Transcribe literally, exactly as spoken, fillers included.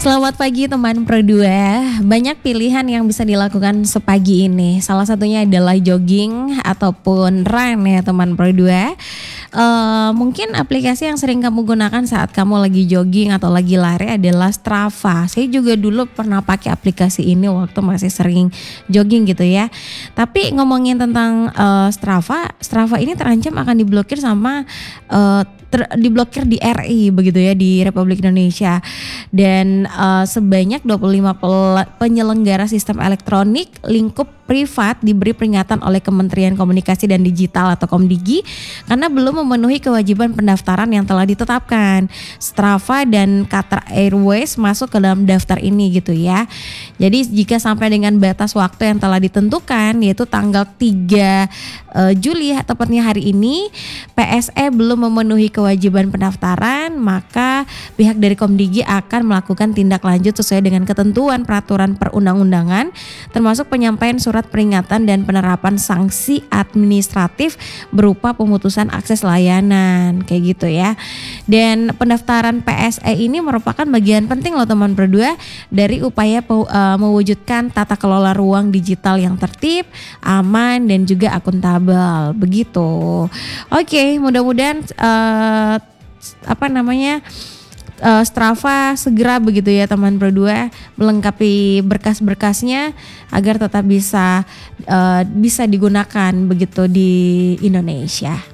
Selamat pagi teman Pro dua. Banyak pilihan yang bisa dilakukan sepagi ini. Salah satunya adalah jogging ataupun run ya teman Pro dua. Uh, mungkin aplikasi yang sering kamu gunakan saat kamu lagi jogging atau lagi lari adalah Strava. Saya juga dulu pernah pakai aplikasi ini waktu masih sering jogging gitu ya. Tapi ngomongin tentang uh, Strava, Strava ini terancam akan diblokir sama uh, ter, diblokir di R I begitu ya, di Republik Indonesia. Dan uh, sebanyak dua puluh lima penyelenggara sistem elektronik lingkup privat diberi peringatan oleh Kementerian Komunikasi dan Digital atau Komdigi karena belum memenuhi kewajiban pendaftaran yang telah ditetapkan. Strava dan Qatar Airways masuk ke dalam daftar ini gitu ya. Jadi jika sampai dengan batas waktu yang telah ditentukan yaitu tanggal tiga Juli tepatnya hari ini P S E belum memenuhi kewajiban pendaftaran, maka pihak dari Komdigi akan melakukan tindak lanjut sesuai dengan ketentuan peraturan perundang-undangan termasuk penyampaian surat peringatan dan penerapan sanksi administratif berupa pemutusan akses layanan kayak gitu ya. Dan pendaftaran P S E ini merupakan bagian penting loh teman berdua dari upaya pe, uh, mewujudkan tata kelola ruang digital yang tertib, aman dan juga akuntabel begitu. Oke, mudah-mudahan uh, apa namanya Uh, Strava segera begitu ya teman Pro dua melengkapi berkas-berkasnya agar tetap bisa uh, bisa digunakan begitu di Indonesia.